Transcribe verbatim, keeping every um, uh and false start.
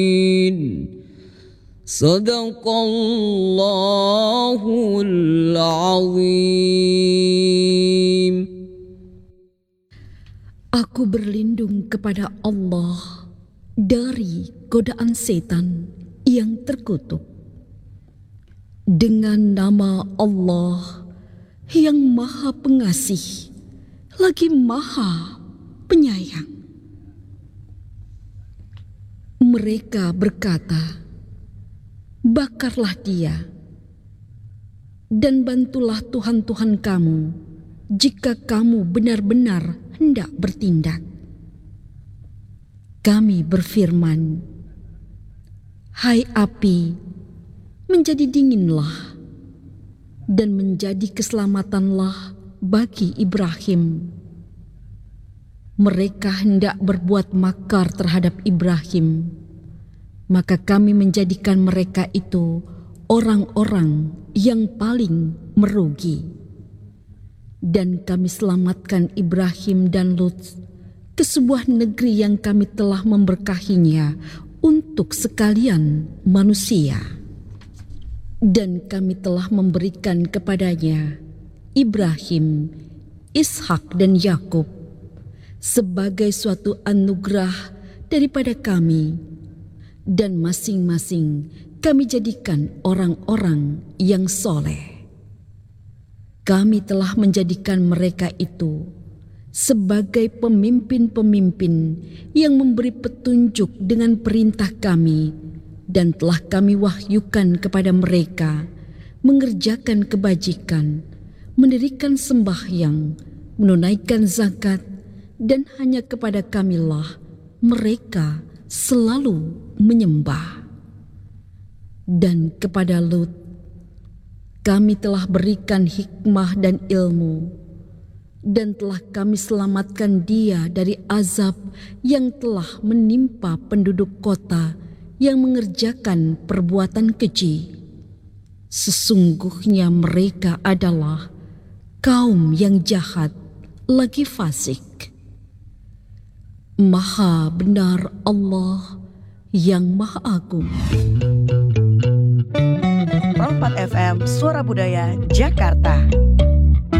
Sadaqallahul azim. Aku berlindung kepada Allah dari godaan setan yang terkutuk. Dengan nama Allah yang Maha Pengasih lagi Maha Penyayang. Mereka berkata, bakarlah dia dan bantulah Tuhan-Tuhan kamu jika kamu benar-benar hendak bertindak. Kami berfirman, hai api, menjadi dinginlah dan menjadi keselamatanlah bagi Ibrahim. Mereka hendak berbuat makar terhadap Ibrahim, maka kami menjadikan mereka itu orang-orang yang paling merugi. Dan kami selamatkan Ibrahim dan Lut ke sebuah negeri yang kami telah memberkahinya untuk sekalian manusia. Dan kami telah memberikan kepadanya Ibrahim, Ishak dan Yakub sebagai suatu anugerah daripada kami, dan masing-masing kami jadikan orang-orang yang soleh. Kami telah menjadikan mereka itu sebagai pemimpin-pemimpin yang memberi petunjuk dengan perintah kami, dan telah kami wahyukan kepada mereka mengerjakan kebajikan, mendirikan sembahyang, menunaikan zakat, dan hanya kepada kamilah mereka selalu menyembah. Dan kepada Lut kami telah berikan hikmah dan ilmu, dan telah kami selamatkan dia dari azab yang telah menimpa penduduk kota yang mengerjakan perbuatan keji. Sesungguhnya mereka adalah kaum yang jahat lagi fasik. Maha benar Allah yang Maha Agung. empat F M Suara Budaya Jakarta.